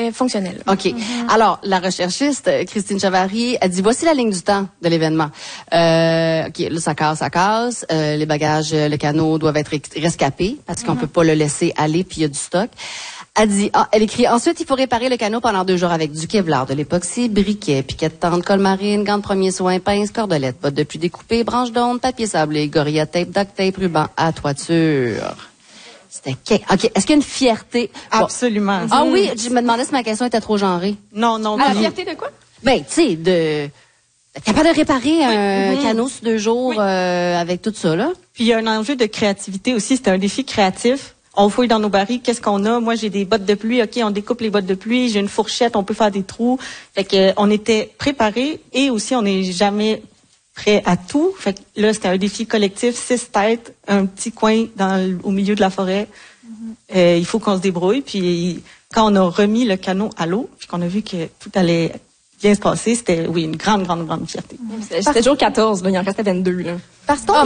très fonctionnel. OK. Alors, la recherchiste, Christine Chavary, a dit, voici la ligne du temps de l'événement. OK, là, ça casse. Les bagages, le canot doivent être rescapés parce qu'on peut pas le laisser aller, puis il y a du stock. Elle écrit, ensuite, il faut réparer le canot pendant 2 jours avec du Kevlar, de l'époxy, briquet, piquet de tente, colle marine, gants de premier soin, pince, cordelette, bottes de pluie découpées, branches d'onde, papier sablé, gorilla tape, duct tape, ruban à toiture. C'était OK. Est-ce qu'il y a une fierté? Absolument. Ah oui, je me demandais si ma question était trop genrée. Non. La fierté de quoi? Ben, tu sais, d'être capable de réparer un canot sur 2 jours avec tout ça, là. Puis il y a un enjeu de créativité aussi. C'était un défi créatif. On fouille dans nos barils, qu'est-ce qu'on a? Moi, j'ai des bottes de pluie. OK, on découpe les bottes de pluie. J'ai une fourchette, on peut faire des trous. Fait que on était préparés et aussi on n'est jamais prêt à tout. Fait que là, c'était un défi collectif, 6 têtes, un petit coin au milieu de la forêt. Il faut qu'on se débrouille. Puis quand on a remis le canot à l'eau, puis qu'on a vu que tout allait bien se passer, c'était, oui, une grande fierté. C'était jour 14, là, il en restait 22, là. Parce qu'on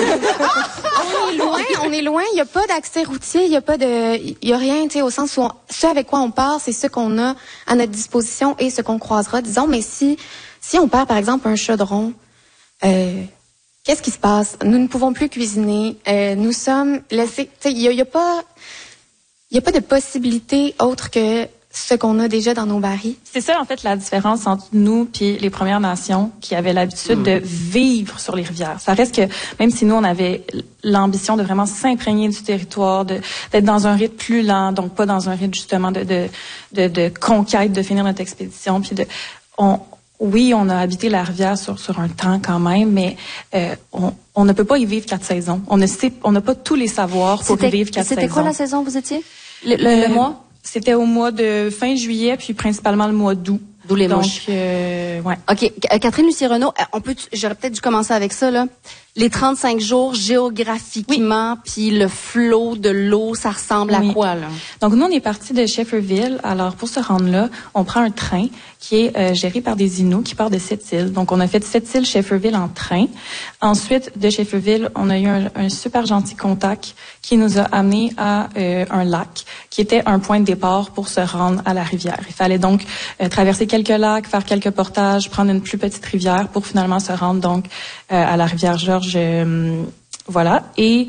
on est loin, il n'y a pas d'accès routier, il y a rien, tu sais, au sens où ce avec quoi on part, c'est ce qu'on a à notre disposition et ce qu'on croisera, disons, mais si on perd, par exemple, un chaudron, qu'est-ce qui se passe? Nous ne pouvons plus cuisiner, nous sommes laissés, tu sais, il y a pas de possibilité autre que ce qu'on a déjà dans nos barils. C'est ça, en fait, la différence entre nous puis les Premières Nations qui avaient l'habitude de vivre sur les rivières. Ça reste que, même si nous, on avait l'ambition de vraiment s'imprégner du territoire, d'être dans un rythme plus lent, donc pas dans un rythme, justement, de conquête, de finir notre expédition, puis oui, on a habité la rivière sur un temps quand même, mais on ne peut pas y vivre 4 saisons. On n'a pas tous les savoirs pour y vivre 4 saisons. C'était quoi la saison vous étiez? Le mois? C'était au mois de fin juillet, puis principalement le mois d'août. D'où les Donc, mouches. Ouais. OK. Catherine Lucie-Renaud, j'aurais peut-être dû commencer avec ça, là. Les 35 jours géographiquement, puis le flot de l'eau, ça ressemble à quoi, là? Donc, nous, on est parti de Shefferville. Alors, pour se rendre là, on prend un train qui est géré par des Inuits qui part de Sept-Îles. Donc, on a fait Sept-Îles, Shefferville en train. Ensuite, de Shefferville, on a eu un super gentil contact qui nous a amené à un lac qui était un point de départ pour se rendre à la rivière. Il fallait donc traverser quelques lacs, faire quelques portages, prendre une plus petite rivière pour finalement se rendre donc à la rivière Georges. Voilà. Et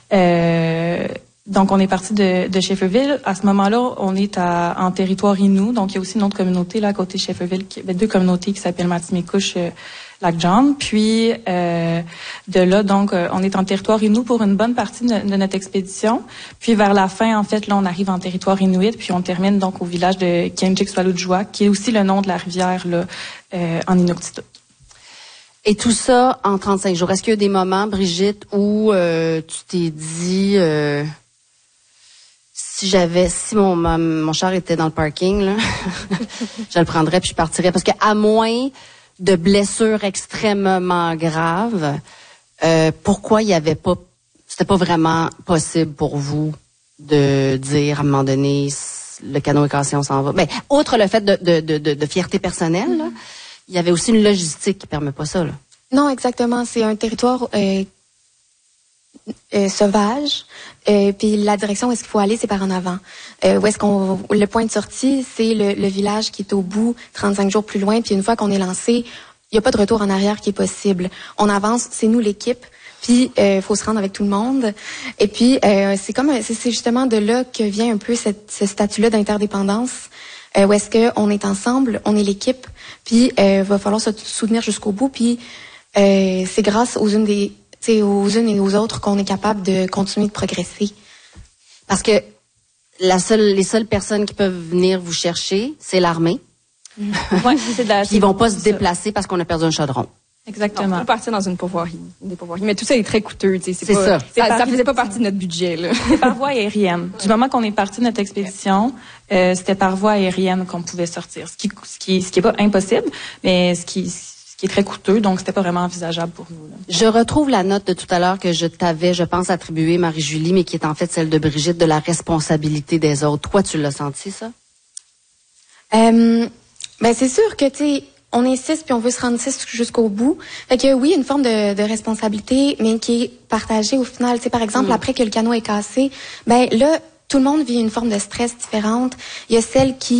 donc, on est parti de Shefferville. À ce moment-là, on est en territoire Innu. Donc, il y a aussi une autre communauté là à côté de Shefferville, il y avait 2 communautés qui s'appellent Matimekouche, Lac John. Puis, de là, donc, on est en territoire Innu pour une bonne partie de notre expédition. Puis, vers la fin, en fait, là, on arrive en territoire Inuit. Puis, on termine donc au village de Kinjik-Swalujjuaq, qui est aussi le nom de la rivière là en Inuktitut. Et tout ça en 35 jours. Est-ce qu'il y a des moments, Brigitte, où tu t'es dit si mon char était dans le parking, là, je le prendrais puis je partirais. Parce que à moins de blessures extrêmement graves, pourquoi il y avait pas, c'était pas vraiment possible pour vous de dire à un moment donné, le canot est cassé, on s'en va. Ben, outre le fait de fierté personnelle, là, il y avait aussi une logistique qui permet pas ça, là. Non, exactement. C'est un territoire sauvage. Puis la direction où est-ce qu'il faut aller, c'est par en avant. Le point de sortie, c'est le village qui est au bout, 35 jours plus loin. Puis une fois qu'on est lancé, il n'y a pas de retour en arrière qui est possible. On avance, c'est nous l'équipe. Puis faut se rendre avec tout le monde. Et puis c'est justement de là que vient un peu ce statut-là d'interdépendance. Où est-ce qu'on est ensemble, on est l'équipe, puis va falloir se soutenir jusqu'au bout, puis c'est grâce aux unes et aux autres qu'on est capable de continuer de progresser. Parce que les seules personnes qui peuvent venir vous chercher, c'est l'armée. Ouais, Ils vont pas se déplacer parce qu'on a perdu un chaudron. Exactement. On peut partir dans des pourvoiries. Mais tout ça est très coûteux, tu sais. C'est ça. Ça faisait pas partie de notre budget, là. C'est par voie aérienne. Du moment qu'on est parti de notre expédition, c'était par voie aérienne qu'on pouvait sortir. Ce qui est pas impossible, mais ce qui est très coûteux, donc c'était pas vraiment envisageable pour nous, là. Je retrouve la note de tout à l'heure que je t'avais, je pense, attribuée, Marie-Julie, mais qui est en fait celle de Brigitte, de la responsabilité des autres. Toi, tu l'as senti, ça? Ben, c'est sûr que, tu sais, on est 6 puis on veut se rendre 6 jusqu'au bout. Fait que oui, une forme de responsabilité, mais qui est partagée au final. Tu sais, par exemple, après que le canot est cassé, ben là, tout le monde vit une forme de stress différente. Il y a celle qui